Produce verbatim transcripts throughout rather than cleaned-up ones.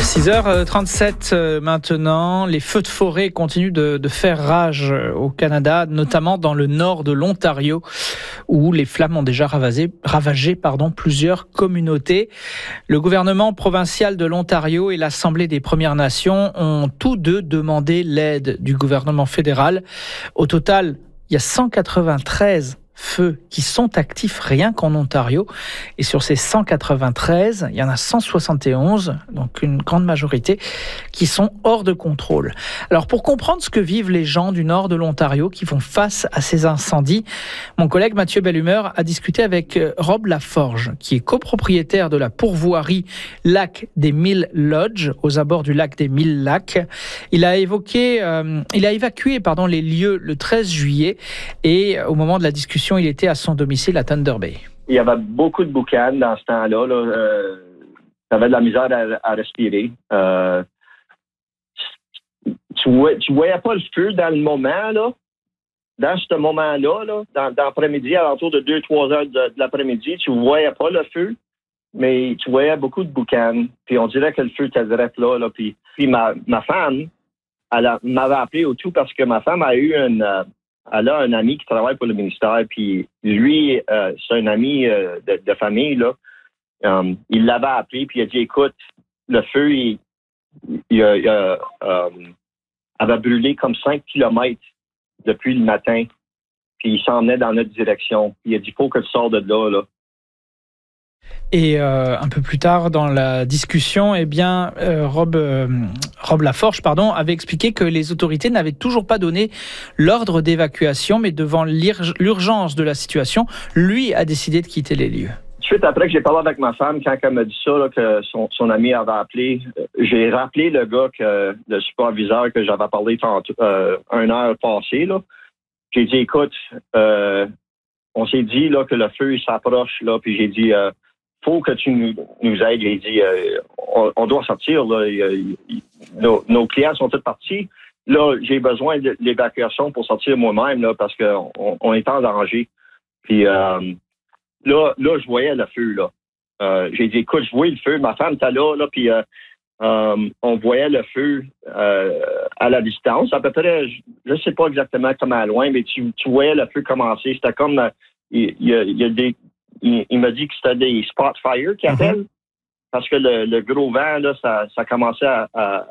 six heures trente-sept maintenant, les feux de forêt continuent de, de faire rage au Canada, notamment dans le nord de l'Ontario, où les flammes ont déjà ravagé, ravagé pardon, plusieurs communautés. Le gouvernement provincial de l'Ontario et l'Assemblée des Premières Nations ont tous deux demandé l'aide du gouvernement fédéral. Au total, il y a cent quatre-vingt-treize feux qui sont actifs rien qu'en Ontario. Et sur ces cent quatre-vingt-treize, il y en a cent soixante et onze, donc une grande majorité, qui sont hors de contrôle. Alors pour comprendre ce que vivent les gens du nord de l'Ontario qui font face à ces incendies, mon collègue Mathieu Bellumeur a discuté avec Rob Laforge, qui est copropriétaire de la pourvoirie Lac des Mille Lodges, aux abords du lac des Mille Lacs. Il a évoqué, euh, il a évacué pardon, les lieux le treize juillet et au moment de la discussion, il était à son domicile à Thunder Bay. Il y avait beaucoup de boucanes dans ce temps-là. Là. Euh, t'avais de la misère à, à respirer. Euh, tu, voyais, tu voyais pas le feu dans le moment, là. Dans ce moment-là, là, dans, dans l'après-midi, à l'entour de deux trois heures de, de l'après-midi, tu voyais pas le feu, mais tu voyais beaucoup de boucanes. Puis on dirait que le feu était direct là. là. Puis, puis ma, ma femme, elle a, m'avait appelé au tout parce que ma femme a eu une... Euh, Elle a un ami qui travaille pour le ministère, puis lui, euh, c'est un ami euh, de, de famille, là. Um, il l'avait appelé, puis il a dit, écoute, le feu, il, il, il, il um, avait brûlé comme cinq kilomètres depuis le matin, puis il s'en venait dans notre direction. Il a dit, il faut que tu sors de là, là. Et euh, un peu plus tard dans la discussion, eh bien, euh, Rob, euh, Rob Laforge pardon, avait expliqué que les autorités n'avaient toujours pas donné l'ordre d'évacuation, mais devant l'urgence de la situation, lui a décidé de quitter les lieux. Suite après que j'ai parlé avec ma femme, quand elle m'a dit ça, là, que son, son ami avait appelé, j'ai rappelé le gars, que, le superviseur que j'avais parlé tantôt, euh, une heure passée. Là. J'ai dit, écoute, euh, on s'est dit là, que le feu il s'approche, là, puis j'ai dit... Euh, faut que tu nous, nous aides. J'ai dit, euh, on, on doit sortir. Là. Il, il, nos, nos clients sont tous partis. Là, j'ai besoin de l'évacuation pour sortir moi-même là, parce qu'on on est en danger. Puis euh, là, là, je voyais le feu. Là. Euh, j'ai dit, écoute, je voyais le feu. Ma femme était là, là puis euh, euh, on voyait le feu euh, à la distance. À peu près, je ne sais pas exactement comment loin, mais tu, tu voyais le feu commencer. C'était comme, euh, il, il, y a, il y a des... Il, il m'a dit que c'était des spot fire qu'ils appellent, mm-hmm. parce que le, le gros vent, là, ça, ça commençait à, à,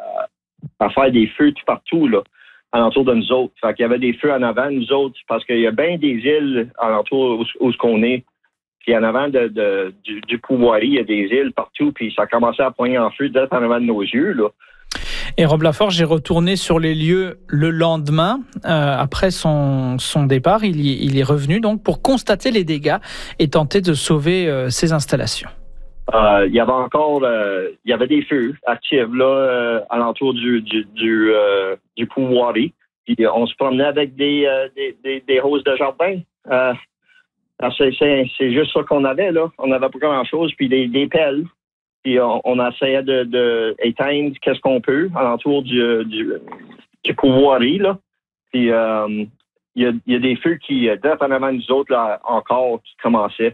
à faire des feux tout partout, là, alentour de nous autres. Fait qu'il y avait des feux en avant, nous autres, parce qu'il y a bien des îles alentour où, où ce qu'on est. Puis en avant de, de, du, du Pourvoirie, il y a des îles partout, puis ça commençait à poigner en feu direct en avant de nos yeux, là. Et Rob Laforge est retourné sur les lieux le lendemain, euh, après son, son départ. Il, y, il est revenu donc pour constater les dégâts et tenter de sauver euh, ses installations. Euh, il y avait encore, euh, il y avait des feux actifs là, euh, alentour du du du, euh, du Pourvoirie. Puis on se promenait avec des euh, des, des, des roses de jardin. Euh, c'est, c'est, c'est juste ça qu'on avait là. On n'avait pas grand-chose, puis des, des pelles. Puis on, on essayait de, de éteindre qu'est-ce qu'on peut alentour du, du, du Pourvoirie, là. Puis euh, il y, a, y a des feux qui, direct en avant de nous autres, là, encore, qui commençaient.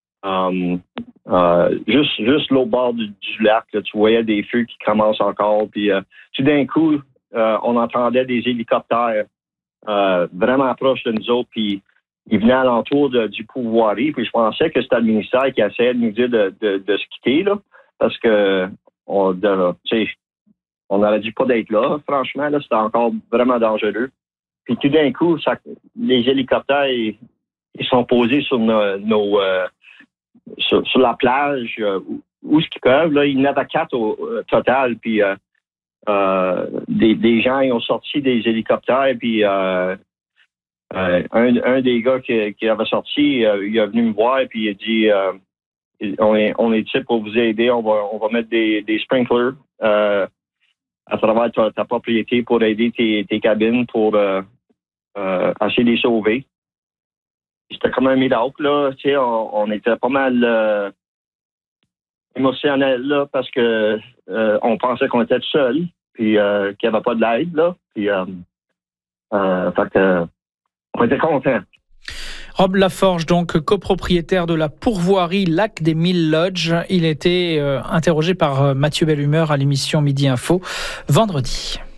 Um, euh, juste juste l'autre bord du, du lac, là, tu voyais des feux qui commencent encore. Puis euh, tout d'un coup, euh, on entendait des hélicoptères euh, vraiment proches de nous autres. Puis ils venaient alentour de, du Pourvoirie. Puis je pensais que c'était le ministère qui essayait de nous dire de, de, de se quitter, là. Parce que on, de, on n'aurait dû pas d'être là, franchement, là, c'était encore vraiment dangereux. Puis tout d'un coup, ça, les hélicoptères, ils, ils sont posés sur nos, nos euh, sur, sur la plage, euh, où, où ce qu'ils peuvent. Là, il y en avait quatre au, au total. Puis euh, euh, des, des gens ils ont sorti des hélicoptères. Puis euh, euh, un, un des gars qui, qui avait sorti, euh, il est venu me voir et puis il a dit. Euh, On est, on est ici pour vous aider. On va, on va mettre des, des sprinklers euh, à travers ta, ta propriété pour aider tes, tes cabines pour euh, euh, essayer de les sauver. C'était comme un miracle, là. Tu sais, on, on était pas mal euh, émotionnel là parce que euh, on pensait qu'on était seul, puis euh, qu'il n'y avait pas de l'aide là. Puis, euh, euh, fait que, on était contents. Rob Laforge, donc copropriétaire de la pourvoirie Lac des Mille Lodges. Il était euh, interrogé par Mathieu Bellumeur à l'émission Midi Info vendredi.